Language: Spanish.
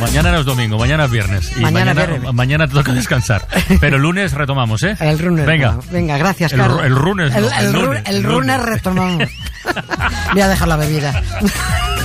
mañana no es domingo, mañana es viernes. Y mañana te toca descansar. Pero el lunes retomamos, ¿eh? El lunes. Venga. Venga, gracias, Carlos. El lunes. El lunes retomamos. Voy a dejar la bebida.